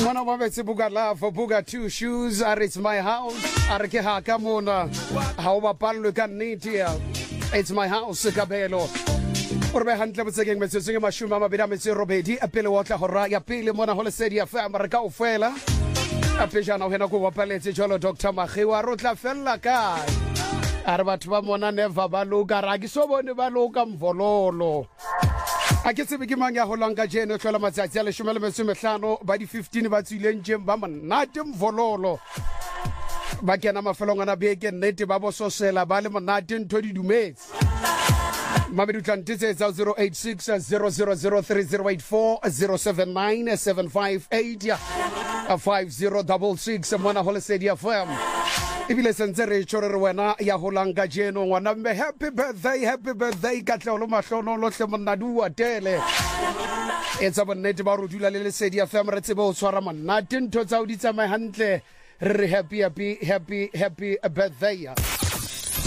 Mwana wa metse buka love, buka two shoes, it's my house. Arke haka mona. How ba pallo ka nnete. It's my house kabelo. Orbe hantle botsegeng metseng mashuma mabedi metse robedi apele wa tla hora ya pele mona hole sedi ya fa maraka o fela. Apejana hena go bapaletse jolo Dr. Maghiwa ro tla fella kae. Are batho ba mona never ba loka ra ke so bone ba loka mvololo. A ke tsebe ke mang ya holang ka jeno tlola matsatsi a 15 ba di 15 ba tsileng jem ba monate mvololo ba kena mafelong ana beke nnete ba bososela ba le monate ntho di dumetse Mabedu tlantetse tsa 086 0003084079 758 5066 mona hole sedi FM ibile sentse re tshore re wena ya holang ka jeno ngwana mbe happy birthday ka tlolo mahlono lohle monadu wa tele etsa bonnete ba ro dula le sedi FM re tsebe o tshwara monate ntho tsa o di tsamaya hantle re happy birthday